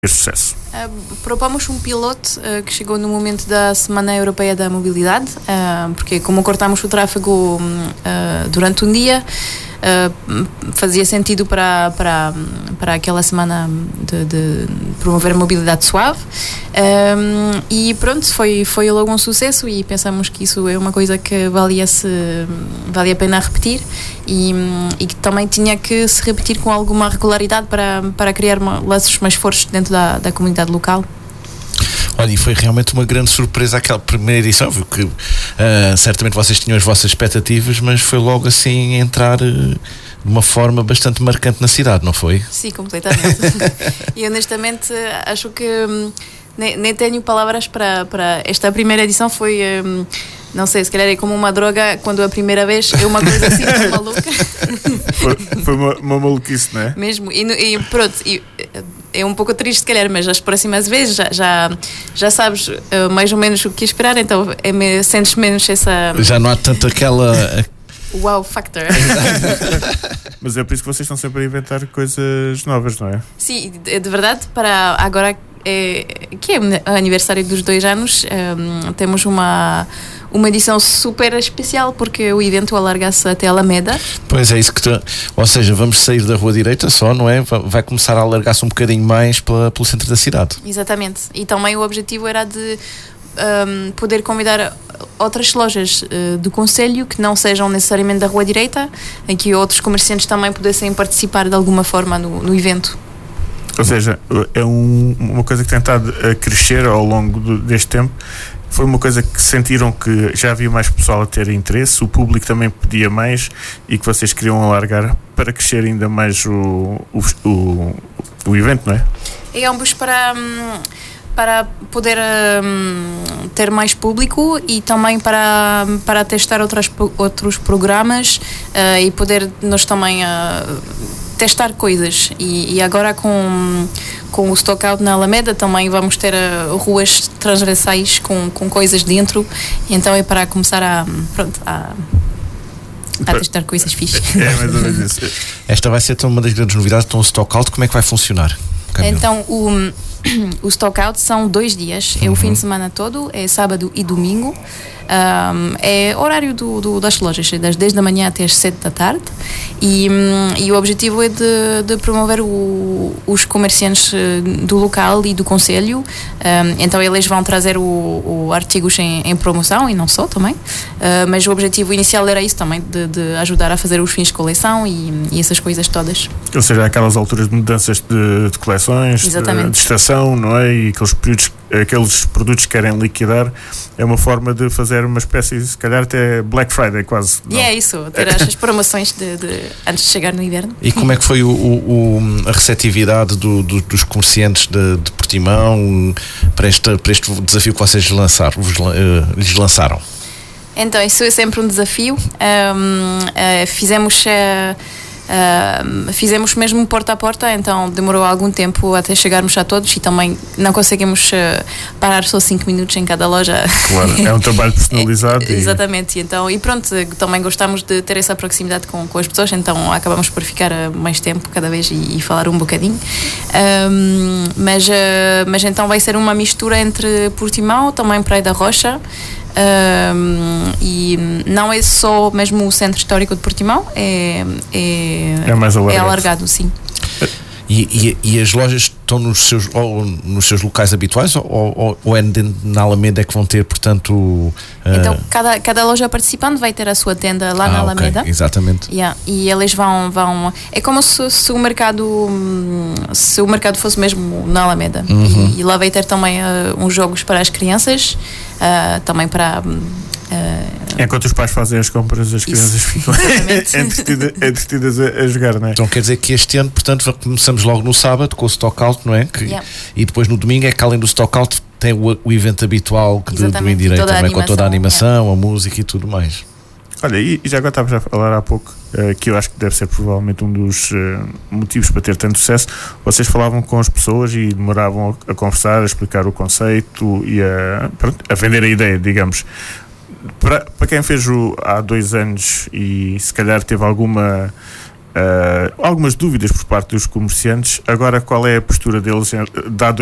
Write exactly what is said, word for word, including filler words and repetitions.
sucesso? Uh, propomos um piloto uh, que chegou no momento da Semana Europeia da Mobilidade, uh, porque como cortamos o tráfego uh, durante um dia, uh, fazia sentido para, para, para aquela semana de, de promover a mobilidade suave. Um, e pronto, foi, foi logo um sucesso e pensamos que isso é uma coisa que valia-se, valia a pena repetir e, e que também tinha que se repetir com alguma regularidade para, para criar uma, laços mais fortes dentro da, da comunidade local. Olha, e foi realmente uma grande surpresa aquela primeira edição, viu que uh, certamente vocês tinham as vossas expectativas, mas foi logo assim entrar uh, de uma forma bastante marcante na cidade, não foi? Sim, completamente. E honestamente acho que hum, nem, nem tenho palavras para, para esta primeira edição. Foi, hum, não sei, se calhar é como uma droga quando a primeira vez é uma coisa assim tão maluca. Foi, foi uma, uma maluquice, não é? Mesmo, e, e pronto, e, é um pouco triste, se calhar, mas as próximas vezes já, já, já sabes uh, mais ou menos o que esperar, então é me, sentes menos essa. Já não há tanto aquela. Wow factor. Mas é por isso que vocês estão sempre a inventar coisas novas, não é? Sim, de, de verdade, para agora é, que é o aniversário dos dois anos, um, temos uma. Uma edição super especial porque o evento alarga-se até Alameda. Pois é, isso que tu... Ou seja, vamos sair da Rua Direita só, não é? Vai começar a alargar-se um bocadinho mais pela, pelo centro da cidade. Exatamente. E também o objetivo era de um, poder convidar outras lojas uh, do concelho que não sejam necessariamente da Rua Direita, em que outros comerciantes também pudessem participar de alguma forma no, no evento. Ou seja, é um, uma coisa que tem estado a crescer ao longo do, deste tempo. Foi uma coisa que sentiram que já havia mais pessoal a ter interesse, o público também pedia mais e que vocês queriam alargar para crescer ainda mais o, o, o, o evento, não é? É ambos para, para poder ter mais público e também para, para testar outras, outros programas uh, e poder nós também uh, testar coisas. E, e agora com... Com o Stock Out na Alameda também vamos ter uh, ruas transversais com, com coisas dentro, então é para começar a, pronto, a, a testar coisas fixas. É mais ou menos isso. Esta vai ser então uma das grandes novidades. Então o Stock Out, como é que vai funcionar? Camilo? Então o, o Stock Out são dois dias, é o fim de semana todo, é sábado e domingo. Um, é horário do, do, das lojas, é das dez da manhã até as sete da tarde e, um, e o objetivo é de, de promover o, os comerciantes do local e do concelho. Um, então eles vão trazer o, o artigos em, em promoção e não só também, uh, mas o objetivo inicial era isso também, de, de ajudar a fazer os fins de coleção e, e essas coisas todas. Ou seja, aquelas alturas de mudanças de, de coleções, de, de estação, não é? E aqueles períodos, aqueles produtos que querem liquidar, é uma forma de fazer uma espécie, se calhar até Black Friday quase. E é isso, ter estas promoções de, de, antes de chegar no inverno. E como é que foi o, o, a receptividade do, do, dos comerciantes de, de Portimão para este, para este desafio que vocês lançaram, vos, uh, lhes lançaram? Então, isso é sempre um desafio. Um, uh, fizemos... Uh, Uh, fizemos mesmo porta a porta, então demorou algum tempo até chegarmos a todos e também não conseguimos uh, parar só cinco minutos em cada loja. Claro, é um trabalho personalizado. é, exatamente, e, então, e pronto, também gostamos de ter essa proximidade com, com as pessoas, então acabamos por ficar mais tempo cada vez e, e falar um bocadinho. Um, mas, uh, mas então vai ser uma mistura entre Portimão, também Praia da Rocha. Um, e não é só mesmo o centro histórico de Portimão, é, é, é, mais alargado. é alargado, sim. E, e, e as lojas estão nos seus, ou, nos seus locais habituais ou, ou, ou é na Alameda que vão ter, portanto... Uh... Então, cada, cada loja participante vai ter a sua tenda lá ah, na Alameda. Okay. Exatamente. Yeah. E eles vão, vão... É como se, se, o mercado, se o mercado fosse mesmo na Alameda. Uhum. E, e lá vai ter também uh, uns jogos para as crianças, uh, também para... Uh, Enquanto os pais fazem as compras, as crianças isso. ficam entretidas, entretidas a, a jogar, não é? Então quer dizer que este ano, portanto, começamos logo no sábado com o Stock Out, não é? Que, yeah. E depois no domingo é que além do Stock Out tem o, o evento habitual de, do Indireito, também, com toda a animação, yeah. a música e tudo mais. Olha, e já agora estavas a falar há pouco, uh, que eu acho que deve ser provavelmente um dos uh, motivos para ter tanto sucesso. Vocês falavam com as pessoas e demoravam a, a conversar, a explicar o conceito e a, pronto, a vender a ideia, digamos. Para, para quem fez o, há dois anos e se calhar teve alguma algumas dúvidas por parte dos comerciantes. Agora, qual é a postura deles, dado